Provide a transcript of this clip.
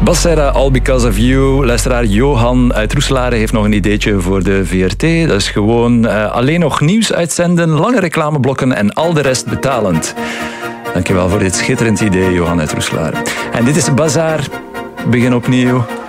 Bas Serra, All Because of You. Luisteraar Johan uit Roeselare heeft nog een ideetje voor de VRT. Dat is gewoon alleen nog nieuws uitzenden, lange reclameblokken en al de rest betalend. Dankjewel voor dit schitterend idee, Johan uit Roeselare. En dit is Bazaar. Begin opnieuw.